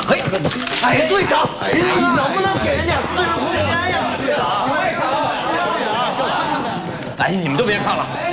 哎，队长，你能不能给人点私人空间呀？ 哎，你们都别看了，